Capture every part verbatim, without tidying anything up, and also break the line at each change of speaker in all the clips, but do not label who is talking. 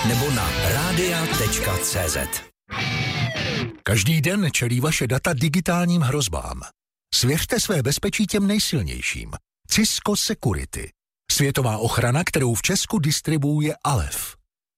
nebo na radia tečka cé zet.
Každý den čelí vaše data digitálním hrozbám. Svěřte své bezpečí těm nejsilnějším. Cisco Security. Světová ochrana, kterou v Česku distribuuje Alef.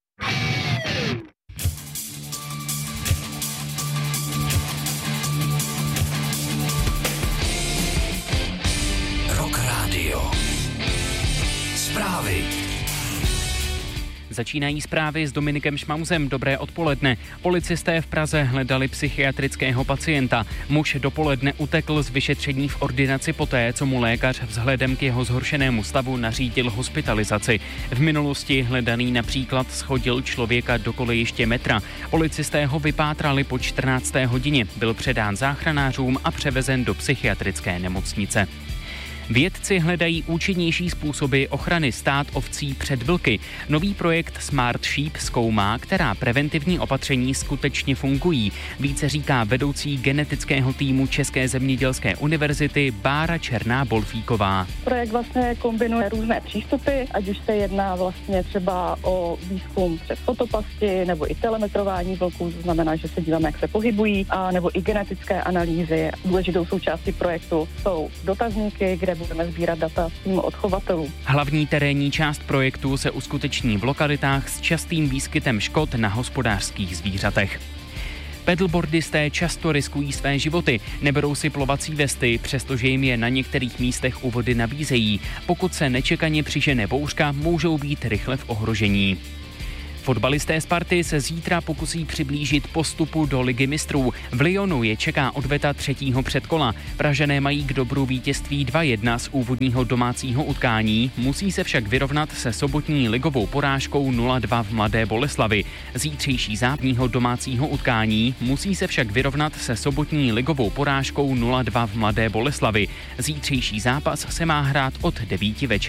Rock Radio. Zprávy.
Začínají zprávy s Dominikem Šmauzem. Dobré odpoledne. Policisté v Praze hledali psychiatrického pacienta. Muž dopoledne utekl z vyšetření v ordinaci poté, co mu lékař vzhledem k jeho zhoršenému stavu nařídil hospitalizaci. V minulosti hledaný například shodil člověka do kolejiště metra. Policisté ho vypátrali po čtrnácté hodině. Byl předán záchranářům a převezen do psychiatrické nemocnice. Vědci hledají účinnější způsoby ochrany stát ovcí před vlky. Nový projekt Smart Sheep zkoumá, která preventivní opatření skutečně fungují. Více říká vedoucí genetického týmu České zemědělské univerzity Bára Černá-Bolfíková.
Projekt vlastně kombinuje různé přístupy, ať už se jedná vlastně třeba o výzkum přes fotopasti nebo i telemetrování vlků, to znamená, že se díváme, jak se pohybují, a nebo i genetické analýzy. Důležitou součástí projektu jsou dotazníky, kde budeme sbírat data přímo od chovatelů.
Hlavní terénní část projektu se uskuteční v lokalitách s častým výskytem škod na hospodářských zvířatech. Pedalboardisté často riskují své životy, neberou si plovací vesty, přestože jim je na některých místech u vody nabízejí. Pokud se nečekaně přižene bouřka, můžou být rychle v ohrožení. Fotbalisté Sparty se zítra pokusí přiblížit postupu do Ligy mistrů. V Lyonu je čeká odveta třetího předkola. Pražané mají k dobru vítězství dva jedna z úvodního domácího utkání, musí se však vyrovnat se sobotní ligovou porážkou nula dva v Mladé Boleslavi. Zítřejší zápního domácího utkání musí se však vyrovnat se sobotní ligovou porážkou nula dva v Mladé Boleslavi. Zítřejší zápas se má hrát od devíti večer.